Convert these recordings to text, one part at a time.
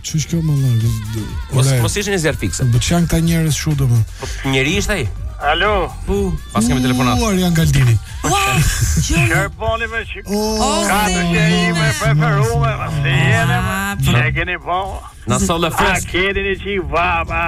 Ç'është kjo më lëngë? Mos ishin një zjarr fikse. Po çan këta njerëz kështu domun. Njeri ishte ai. Alo. Pas kemi telefonat. Arian Galdini. Shërboni me çik. Ka të që ime preferume, se jene më. Që keni po? Na solle fresk. A keni një qik vaba,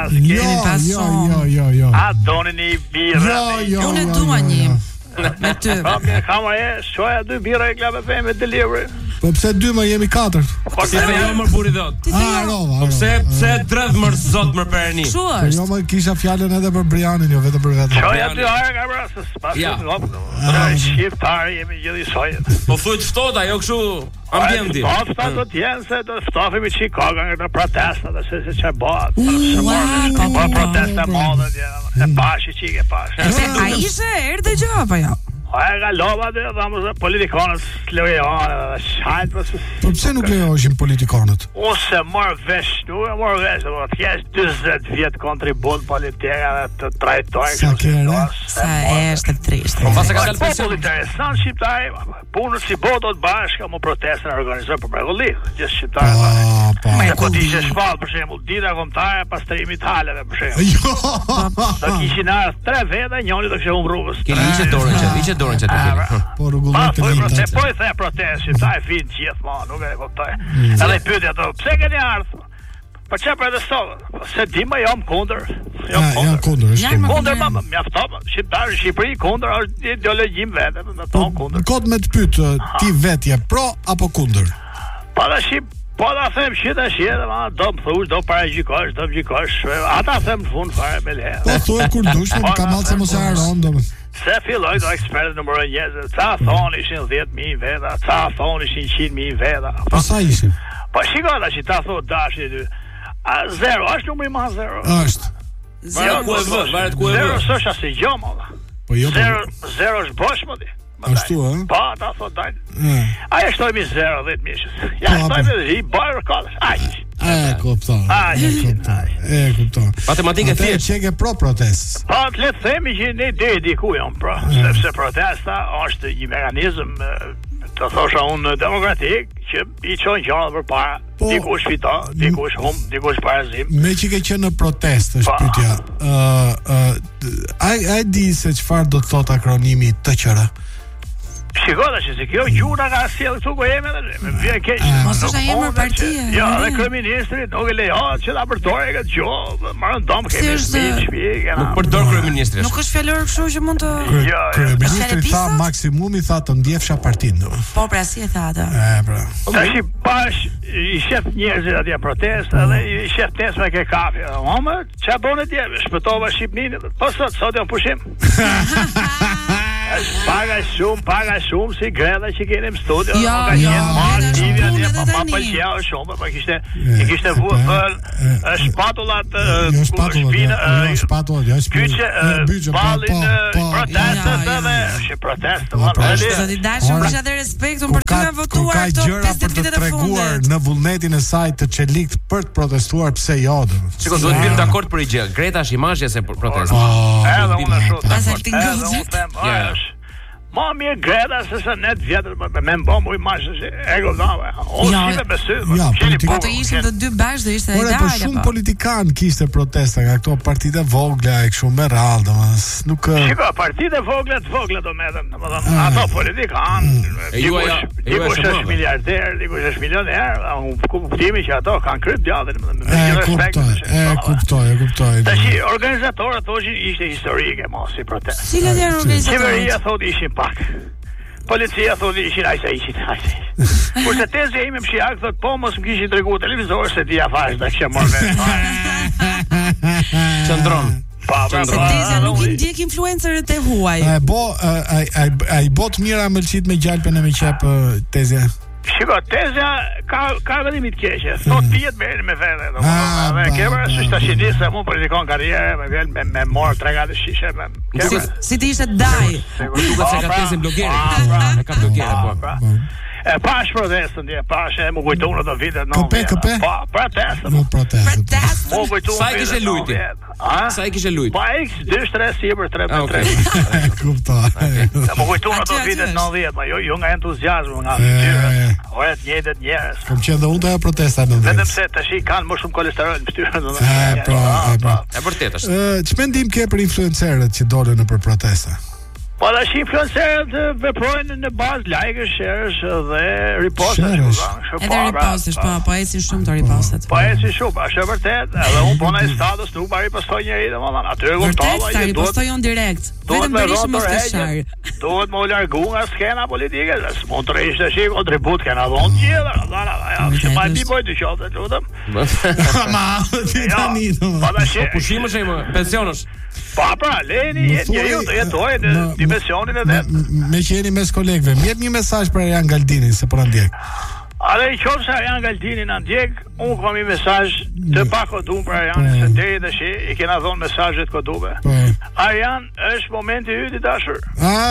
Jo. A doni një birra? Unë dua një. Me ty. Kama shoja 2 birra e klap FM me delivery. Po pse 2 më jemi 4? Po se jo më buri dot. Po pse dredh më zot më perni. Kështu Po është. jo më kisha fjalën edhe për Brianin, jo vetëm për vetëm. Shoja 2 herë ka vrasë, Ja. Shqiptarë jemi gjithë i sojët. Po thuaj ftohta, jo kështu ambienti. Po ftohta do të jenë se do ftofim i çik koka nga protesta dhe se çfarë bëhet. Po protesta modë e bashi çik e bash. Ai ishte erdhë gjë apo jo? Ai ka lova dhe dhamë politikanët lejohen shajt pas. Po pse nuk lejoheshin politikanët? Ose marr vesh, nuk e marr vesh, do të kesh 40 vjet kontribut politik edhe të trajtojnë kështu. Sa është trishtë. Po pas e ka dalë pension. pension. Interesant shqiptari, punët si botot bashkë, më protestën organizoj për mrekulli. Gjithë shqiptarë. Po ti ishe shpall, për shembull, dita kombëtare pastrimi të haleve, për shembull. Jo. Do kishin ardhur 3 veta, njëri do kishte humbur rrugës. Keni hiqe dorën që të keni. Po rregullohet të linda. Po i the protestë, shqiptarë fin gjithmonë, nuk e kuptoj. Edhe pyetja ato, pse keni ardhur? Po çfarë protestove? Se di më jam kundër. Jam kundër. Kundër më mjafton. Shqiptarë në Shqipëri kundër është ideologjim vetë, do të thonë kundër. Kod me të pyet, ti vetë je pro apo kundër? Po da them shita, ma do më thush, do paragjikosh, do më gjikosh. Ata them në fund fare me lehe. Po thuaj kur dush, më ka mallë se mos e haron domun. Se filloj do ekspertët numër 1, ca thonë ishin 10.000 veta, ca thonë ishin 100.000 veta. Po sa ishin? Po shikoj tash ta thotë dashi ty. Zero, është numri ma zero. Është. Varet ku e vë. Zero s'është asnjë gjë më. Po jo. Zero është bosh më di. Ashtu ë? Po, ta thotë dal. Ai shtojmë 0-10 mijë. Ja, shtojmë i bërë kollësh. Ai. E kupton. E kupton. Matematikë thjesht. Çeke pro protestës. Po, le të themi që ne deri diku jam pra, sepse protesta është një mekanizëm të thosha unë demokratik që i çon gjërat përpara. Dikush fiton, dikush humb, dikush parazim. Me që ke qenë në protestë është pyetja. Ai di se çfarë do të thotë akronimi TQR? Shikoda që se kjo gjuna ka sjell këtu ku jemi edhe me vjen keq. Mos është emër partie. Jo, dhe kryeministri nuk e lejohet që ta përdorë këtë gjë. Marrën dom kemi shtëpi. Nuk përdor kryeministri. Nuk është fjalor kështu që mund të. Jo, kryeministri tha maksimumi tha të ndjefsha partinë. Po pra si e tha atë. Pra. Tash bash i shef njerëzit atje protestë edhe i shef tesme ke kafe. Omë, çfarë bën atje? Shpëtova Shqipërinë. Po sot janë pushim. Paga shumë si greda që keni në studio. Ka qenë marrë TV atje, pa pëlqeu shumë, pa kishte vuar për shpatullat shpinë, byçe, ballin, protestat edhe, protestë, zoti dashur, kisha të respektun për ty ka votuar këto 50 vitet e fundit. Në vullnetin e saj të çelikt për të protestuar, pse jo? Shikoj, duhet të bëjmë dakord për një gjë. Greta është imazhi se protestë. Edhe unë ashtu. Ja. Ma mirë Greta se sa net vjetër me mbomu imazh e godave. Ose me sy. Po të ishin të dy bashkë do ishte ideale. Po shumë politikan kishte protesta nga këto partitë vogla e kështu me radhë, domethënë nuk. Shiko, partitë vogla do merren, domethënë ato politikan. Dikush është miliardër, dikush është milioner, kuptimi që ato kanë kryer djallin, domethënë e kuptoj. Tash organizatorët thoshin ishte historike mos si protestë. Cilat janë organizatorët? Qeveria thotë ishin pak. Policia thotë ishin ajse. Kurse tezja ime mshiak thotë po mos më kishin treguar televizor se ti ja fash ta kisha marrë vesh. Qëndron. Tezja nuk i ndjek influencerët e huaj. Ai bot mira mëlçit me gjalpën e me qep tezja. Shiko, tezja ka vendimit keqe. Thot pijet me vete. Dhe kemër është tashin se mu politikon karrierë, me vjen me mor 3 gatë shishe. Si ti ishte daj. Duket se ka tezën blogeri. E ka blogeri po. E pash protestën, pash e më kujton ato vitet në. Këpe? Po, protestë. Mo protestë. Mo kujton. Sa i kishe lujti? Sa i kishe lujt? Pa X2-3 sipër 3-3. Kuptoj. Mo kujton ato vitet 90, jo nga entuziazmi, nga fytyra. Ore të njëjtët njerëz. Kam qenë dhe unë të ajo protesta në Vetëm drejtë. se tash kanë më shumë kolesterol në fytyrë. E vërtetë është. Ç'mendim ke për influencerët që dolën nëpër protesta? Po tash influencerët veprojnë në bazë like-sh, sharesh dhe repostesh. Edhe repostesh, po ecin shumë të repostet. Po ecin shumë, është e vërtet. Edhe unë po në status nuk bari postoj njëri domethënë. Aty kuptova që repostojon direkt. Vetëm Berisha mos të shar. Duhet më largu nga skena politike, s'mund të rrish tash kontribut kena dhënë gjithë. Se pa mi bëj të qoftë, lutem. Ma, ti tani. Po tash pushimesh e pensionesh. Pra, leni njeriu të jetojë në dimensionin e vet. Me që jeni mes kolegëve, më jep një mesazh për Arian Galdinin se po na ndjek. Ale i qoftë se Arian Galdini na ndjek, unë kam një mesazh të pakoduar për Arian, se deri tash i kena dhënë mesazhet koduve. Arian, është momenti yt i dashur.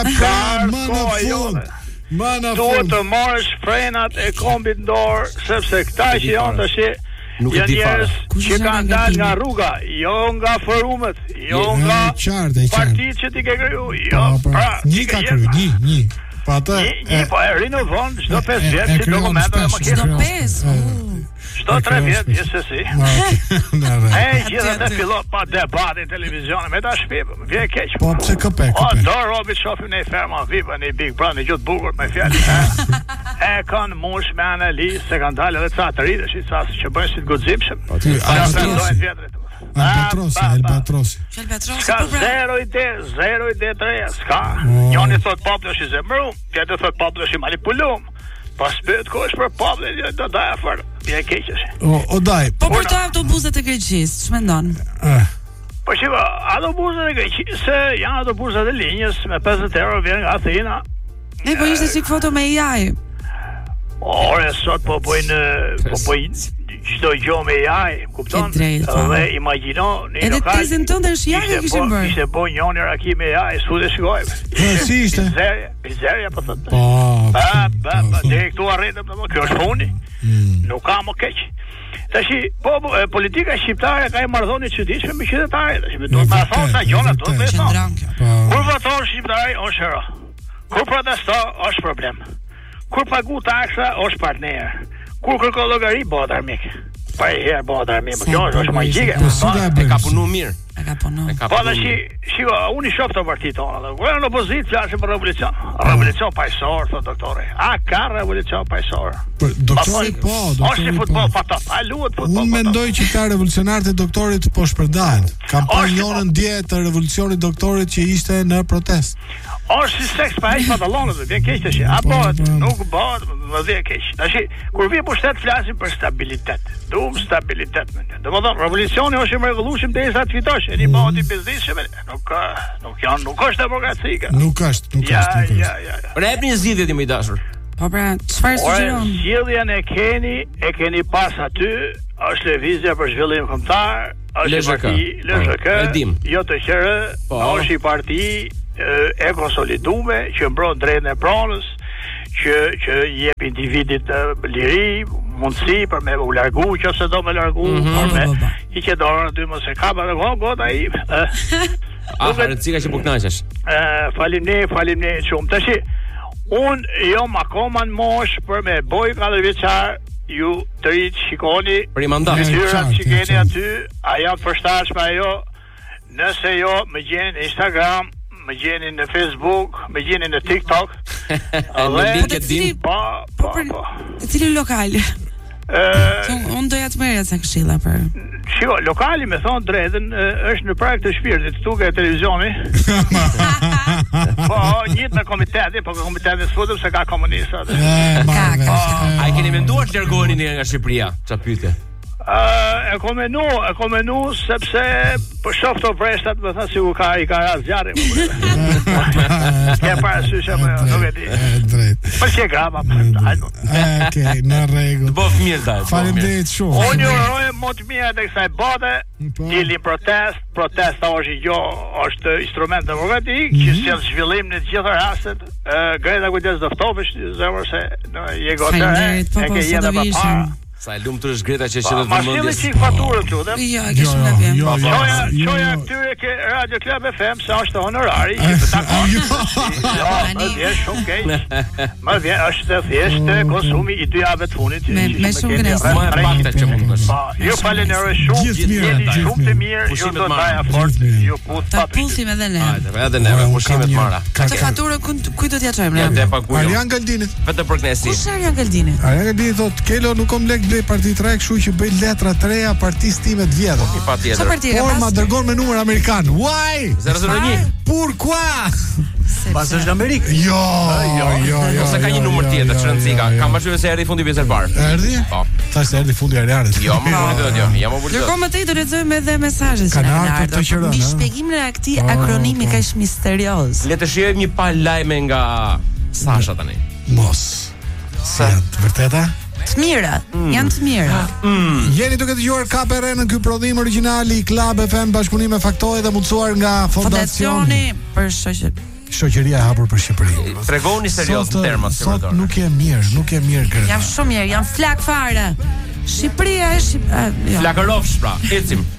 Duhet të marrësh frenat e kombit në dorë, sepse këta që janë tash janë njerëz që kanë dalë nga rruga, jo nga forumet, jo nga partitë që ti ke kriju, jo, pra, një ka kriju, një. Po atë po e rinovon çdo 5 vjet si dokumentat e makinës. Çdo 3 vjet, si. Gjithë të fillon pa debate televizionë, me ta shpip, vjen keq. Po pse këpë? Do robi shohim në ferma VIP në Big Brother, gjithë bukur me fjalë. E kanë mosh me analizë se kanë dalë edhe ca të rritë, që bëjnë si të guximshëm. Albatrosi. Ska zero ide të reja, ska. Njoni thot populli është i zemërum, tjetër thot populli është i manipulum. Pas pyet ku është për popullin, do daja fare. Bie keqësh. O daj. Po për të autobuset e Greqisë, ç'mendon? Po shiko, autobuset e Greqisë janë autobuset e linjës me 50 euro vjen nga Athina. Po ishte si foto me AI. Ore, sot po bëjnë çdo gjë me AI, kupton? Dhe imagjino në edhe tezën tënde është AI kishin bërë. Ishte po njëri raki me AI, s'u shikojmë. Si ishte? Mizeria po thotë. Deri këtu arritëm, kjo është funi. Nuk ka më keq. Tashi, politika shqiptare ka marrëdhënie çuditshme me qytetarët. Tashi duhet ta thonë sa gjëra do të thonë. Kur voton shqiptari është hero. Kur proteston është problem. Kur pagu taksa është partner. Kur kërko llogari bëhet armik. Pa i herë bëhet armik, kjo është magjike. E ka punu mirë. Po tash, shiko, unë i shoh të partitë tona. Kur në opozitë flasin për revolucion. Revolucion paqësor, thotë doktori. A ka revolucion paqësor? Doktori po, Është futboll pa top. A luhet futboll? Unë mendoj që ka revolucionarët e doktorit po shpërndahen. Kam parë njërin dje të revolucionit doktorit që ishte në protestë. Si seks pa heq pantallonët, vjen keq tash. Apo nuk bëhet, më vjen keq. Tash kur vi pushtet flasin për stabilitet. Duam stabilitet. Domethënë revolucioni është i mrekullueshëm derisa të fitosh. Eni bëhet i bezdishëm. Nuk është demokratike. Nuk është. Ja. Por jepni zgjidhjet më i dashur. Po pra, çfarë sugjeron? Zgjidhjen e keni pas aty, është lëvizja për zhvillim kombëtar, është parti LZK. Jo të qerë, është i parti e konsolidume që mbron drejtën e pronës, që jep individit liri, mundësi për me u largu, nëse do me largu, për me i që dorën aty mos e kapa dhe gota i. Rëndësika që po kënaqesh. Faleminderit shumë. Tash unë jam akoma në mosh për me boj 4 vjeçar, ju të rritë shikoni për i mandat. Fytyrat që keni aty, a janë përshtatshme ajo? Nëse jo, më gjeni në Instagram, më gjeni në Facebook, më gjeni në TikTok. Në LinkedIn. Po. Cili lokal? Unë doja të merja sa këshilla për. Shiko, lokali me thonë drejtën është në prag të shpirtit, këtu ke televizioni. Po, njëtë në komiteti, po komiteti s'futëm se ka komunistat. A i keni menduar të largoheni nga Shqipëria? Qa pyetje? E komenu sepse për shof të vreshtat më thënë si u i ka ras zjarri. Ke parasysh apo nuk e di. Drejt. Për që grava. Okej, në rregull. Bëf mirë daj. Faleminderit shumë. Unë uroj më të mirë të kësaj bote. Dili protesta është instrument demokratik që sjell zhvillim në të gjitha rastet. Greta kujdes do ftohesh zemër se je gotë. E ke jetë pa. Sa e lumtur është Greta që qenë Ma sjellë çik faturën këtu, dhe? Jo, e kishim gabim. Çoja këtyre ke Radio Club FM se është honorari që të takon. Jo, më vjen shumë keq. Më vjen është thjesht konsumi i 2 javëve të fundit. Me shumë gënjeshtër. Më e pakta që mund të bësh. Ju falenderoj shumë, jeni shumë të mirë, ju do të bëja fort, ju puth Ta pa pritje. puthim edhe ne. Edhe ne pushimet mara. Këtë faturë kujt do t'ja çojmë Ja ne? te paguajmë. Arian Galdinit. Vetëm për knesi. Kush Arian Galdini? Arian Galdini thot, Kelo nuk kom lek blej parti 3, kështu që bëj letra të reja partisë time të vjetra. I patjetër. Çfarë parti ka Por ma pas? dërgon me numër amerikan. Why? 001. Pourquoi? Pas është në Amerikë. Jo. Ose ka një numër tjetër, çrëndika. Kam bashkë se erdhi fundi pjesë e parë. Erdhi? Po. Tash erdhi fundi i Arianit. Jo, më vonë do jo. Jam apo Dërkohë më tej do lexojmë edhe mesazhet që Kanë na ardhur të qeron, Mbi ha? shpjegimin e këtij akronimi kaq misterioz. Le të shijojmë një palë lajme nga Sasha tani. Mos. Sa të vërteta? Të mira, janë të mira. Jeni duke dëgjuar KPR në ky prodhim origjinal i Club FM bashkëpunim me Faktoj dhe mundësuar nga Fondacioni për shoqëri. Shoqëria e hapur për Shqipërinë. Tregoni serioz në terma Sot shqiptar. nuk e mirë Greta. Jam shumë mirë, jam flak fare. Shqipëria është Flakërofsh pra, ecim.